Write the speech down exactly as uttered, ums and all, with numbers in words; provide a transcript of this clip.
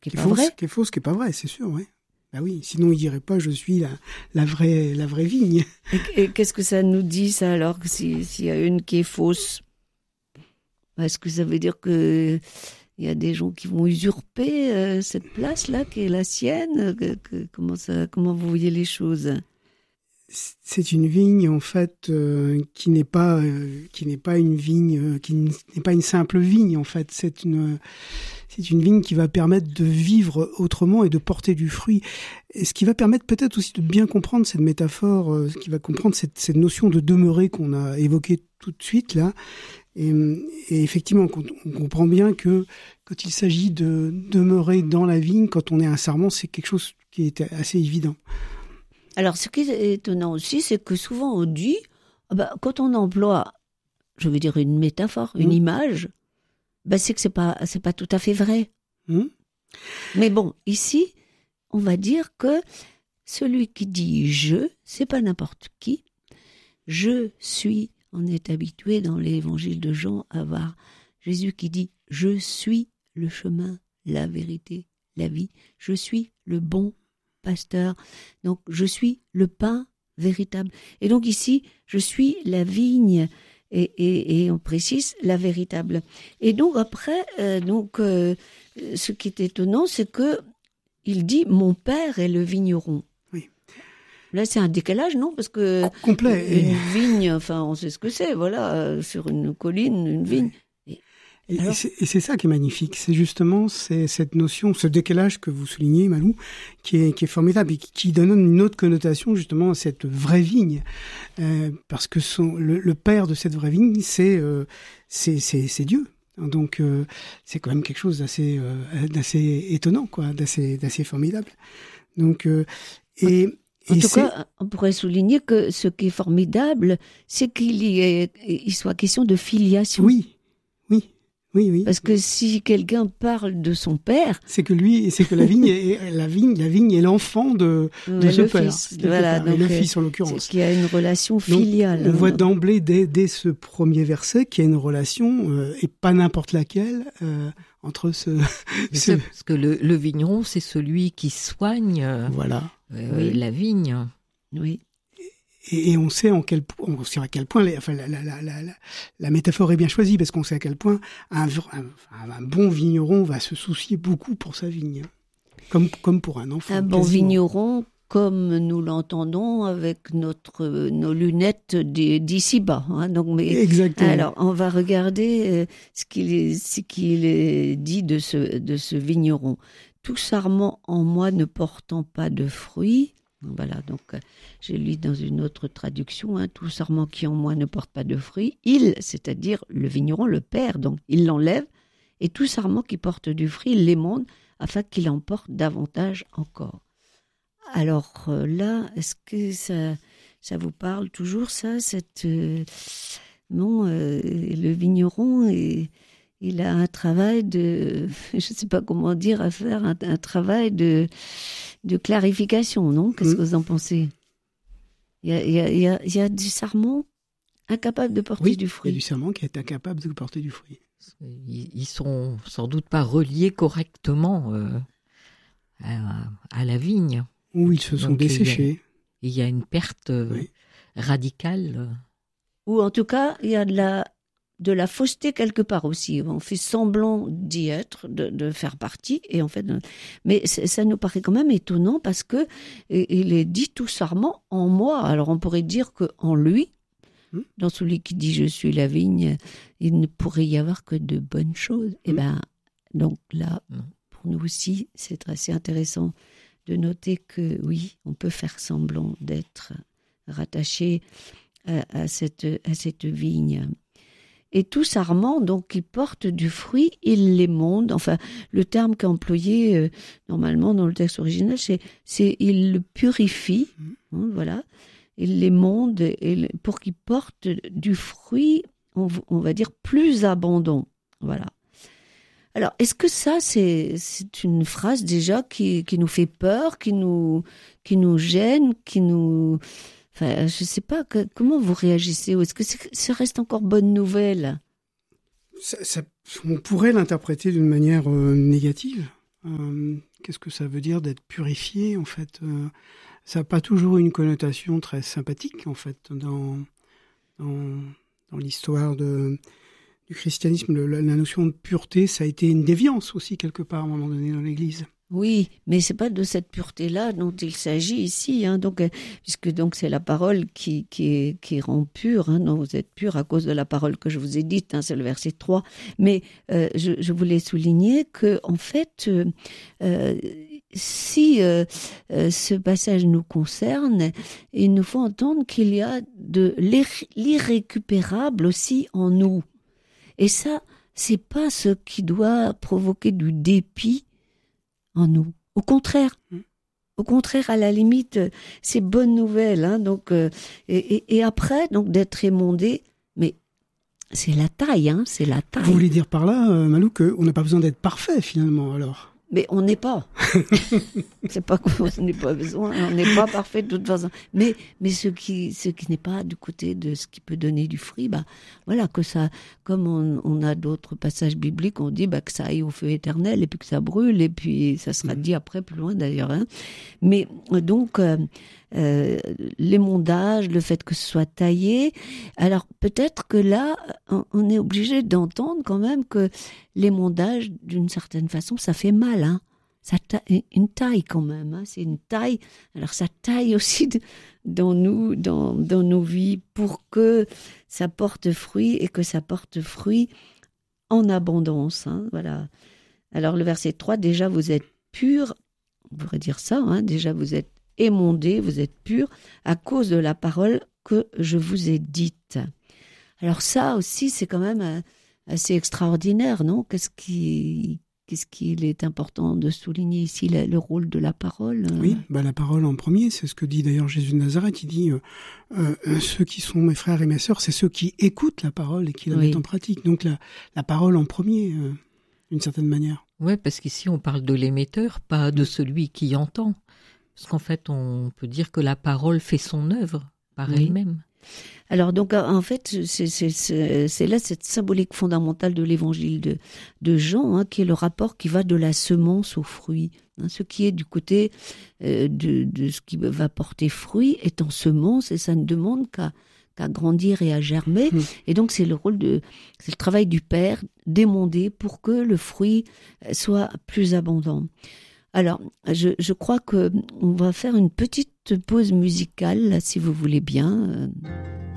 qui est qui pas est fausse, vrai. Qui est fausse, qui est pas vrai, c'est sûr, oui. Bah oui, sinon il dirait pas je suis la, la vraie la vraie vigne. Et, et qu'est-ce que ça nous dit ça alors, si, s'il y a une qui est fausse? Est-ce que ça veut dire que il y a des gens qui vont usurper euh, cette place-là qui est la sienne? que, que, comment ça, comment vous voyez les choses? C'est une vigne en fait euh, qui n'est pas euh, qui n'est pas une vigne, euh, qui n'est pas une simple vigne en fait. C'est une c'est une vigne qui va permettre de vivre autrement et de porter du fruit. Et ce qui va permettre peut-être aussi de bien comprendre cette métaphore, euh, ce qui va comprendre cette, cette notion de demeurer qu'on a évoquée tout de suite là. Et, et effectivement, on comprend bien que quand il s'agit de demeurer dans la vigne, quand on est un sarment, c'est quelque chose qui est assez évident. Alors, ce qui est étonnant aussi, c'est que souvent on dit, ah bah, quand on emploie, je veux dire une métaphore, une mmh. image, bah, c'est que c'est pas, c'est pas tout à fait vrai. Mmh. Mais bon, ici, on va dire que celui qui dit « je », c'est pas n'importe qui. « Je suis », on est habitué dans l'évangile de Jean à voir Jésus qui dit « je suis le chemin, la vérité, la vie. Je suis le bon pasteur. Donc, je suis le pain véritable. » Et donc ici, je suis la vigne. Et, et, et on précise la véritable. Et donc après, euh, donc euh, ce qui est étonnant, c'est que il dit mon père est le vigneron. Oui. Là, c'est un décalage, non? Parce que complet. Une vigne, enfin, on sait ce que c'est, voilà, euh, sur une colline, une vigne. Et, et, et, c'est, et c'est ça qui est magnifique. C'est justement c'est cette notion, ce décalage que vous soulignez, Malou, qui est, qui est formidable et qui, qui donne une autre connotation justement à cette vraie vigne, euh, parce que son, le, le père de cette vraie vigne, c'est euh, c'est, c'est, c'est Dieu. Donc euh, c'est quand même quelque chose d'assez euh, d'assez étonnant, quoi, d'assez d'assez formidable. Donc euh, et en et tout c'est... cas, on pourrait souligner que ce qui est formidable, c'est qu'il y ait, il soit question de filiation. Oui, oui. Oui, oui. Parce que si quelqu'un parle de son père, c'est que lui, c'est que la vigne est la vigne, la vigne est l'enfant de, de ce le père. Fils, voilà, père, donc le fils en l'occurrence. Qu'il y a une relation filiale. Donc, on hein. voit d'emblée dès, dès ce premier verset qu'il y a une relation euh, et pas n'importe laquelle euh, entre ce. ce... Parce que le, le vigneron, c'est celui qui soigne. Euh, voilà. Euh, oui. La vigne. Oui. Et, et on sait en quel on sait à quel point les, enfin, la, la, la, la, la métaphore est bien choisie parce qu'on sait à quel point un, un, un bon vigneron va se soucier beaucoup pour sa vigne, comme comme pour un enfant. Un bon quasiment. vigneron, comme nous l'entendons avec notre nos lunettes d'ici bas. Hein, donc, mais exactement. Alors, on va regarder euh, ce qu'il est, ce qu'il est dit de ce de ce vigneron. Tout sarment en moi ne portant pas de fruits. Voilà, donc euh, j'ai lu dans une autre traduction, hein, tout sarment qui en moi ne porte pas de fruits, il, c'est-à-dire le vigneron, le père, donc il l'enlève, et tout sarment qui porte du fruit, il l'émonde, afin qu'il en porte davantage encore. Alors euh, là, est-ce que ça, ça vous parle toujours, ça, cette... Euh, non, euh, le vigneron, est, il a un travail de... Je ne sais pas comment dire, à faire, un, un travail de... de clarification, non? Qu'est-ce mmh. que vous en pensez? Il y a, il y a, il y a, il y a du sarment incapable de porter oui, du fruit. Il y a du sarment qui est incapable de porter du fruit. Ils sont sans doute pas reliés correctement euh, à, à la vigne. Ou ils se sont Donc, desséchés. Il y a, il y a une perte euh, oui. radicale. Ou en tout cas, il y a de la... de la fausseté quelque part aussi. On fait semblant d'y être, de, de faire partie, et en fait, mais ça nous paraît quand même étonnant parce que il est dit tout sarment en moi. Alors on pourrait dire que en lui, mmh. dans celui qui dit je suis la vigne, il ne pourrait y avoir que de bonnes choses. Mmh. Et ben donc là, mmh. pour nous aussi, c'est assez intéressant de noter que oui, on peut faire semblant d'être rattaché à, à cette à cette vigne. Et tout sarment, donc, qui porte du fruit, il l'émonde. Enfin, le terme qui est employé euh, normalement dans le texte original, c'est, c'est il le purifie, hein, voilà. Il l'émonde et, pour qu'il porte du fruit, on, on va dire, plus abondant. Voilà. Alors, est-ce que ça, c'est, c'est une phrase déjà qui, qui nous fait peur, qui nous, qui nous gêne, qui nous... Enfin, je ne sais pas, que, comment vous réagissez? Est-ce que c'est, ça reste encore bonne nouvelle? ça, ça, On pourrait l'interpréter d'une manière euh, négative. Euh, qu'est-ce que ça veut dire d'être purifié, en fait? euh, Ça n'a pas toujours une connotation très sympathique, en fait, dans, dans, dans l'histoire de, du christianisme. Le, la, la notion de pureté, ça a été une déviance aussi, quelque part, à un moment donné, dans l'Église. Oui, mais c'est pas de cette pureté-là dont il s'agit ici, hein, donc, euh, puisque donc c'est la parole qui, qui, est, qui rend pure, hein, donc vous êtes pur à cause de la parole que je vous ai dite, hein, c'est le verset trois. Mais euh, je, je voulais souligner que, en fait, euh, euh, si euh, euh, ce passage nous concerne, il nous faut entendre qu'il y a de l'irré- l'irrécupérable aussi en nous. Et ça, c'est pas ce qui doit provoquer du dépit en nous. Au contraire, Mmh. au contraire, à la limite, c'est bonne nouvelle. Hein, donc, euh, et, et, et après, donc d'être émondé, mais c'est la taille, hein, c'est la taille. Vous voulez dire par là, euh, Malou, qu'on n'a pas besoin d'être parfait, finalement, alors? Mais on n'est pas. C'est pas qu'on n'est pas besoin, on n'est pas parfait de toute façon. Mais, mais ce qui, ce qui n'est pas du côté de ce qui peut donner du fruit, bah, voilà, que ça, comme on, on a d'autres passages bibliques, on dit, bah, que ça aille au feu éternel et puis que ça brûle et puis ça sera dit après plus loin d'ailleurs, hein. Mais, donc, euh, euh, l'émondage, le fait que ce soit taillé, alors peut-être que là, on, on est obligé d'entendre quand même que l'émondage, d'une certaine façon, ça fait mal, hein. Ça taille, une taille quand même, hein. C'est une taille. Alors ça taille aussi de, dans nous, dans, dans nos vies, pour que ça porte fruit et que ça porte fruit en abondance, hein. Voilà. Alors le verset trois, déjà vous êtes purs, on pourrait dire ça, hein, déjà vous êtes émondés, vous êtes purs à cause de la parole que je vous ai dite. Alors ça aussi, c'est quand même euh, assez extraordinaire, non? Qu'est-ce qui, qu'est-ce qu'il est important de souligner ici, le, le rôle de la parole? Oui, bah la parole en premier, c'est ce que dit d'ailleurs Jésus de Nazareth. Il dit euh, euh, ceux qui sont mes frères et mes sœurs, c'est ceux qui écoutent la parole et qui la Oui. mettent en pratique. Donc la, la parole en premier, euh, d'une certaine manière. Oui, parce qu'ici on parle de l'émetteur, pas de celui qui entend. Parce qu'en fait, on peut dire que la parole fait son œuvre par Oui. elle-même. Alors donc en fait c'est, c'est, c'est, c'est là cette symbolique fondamentale de l'évangile de, de Jean, hein, qui est le rapport qui va de la semence au fruit, hein, ce qui est du côté euh, de, de ce qui va porter fruit est en semence et ça ne demande qu'à, qu'à grandir et à germer. Mmh. Et donc c'est le rôle de, c'est le travail du Père d'émonder pour que le fruit soit plus abondant. Alors, je, je crois que on va faire une petite pause musicale, là, si vous voulez bien.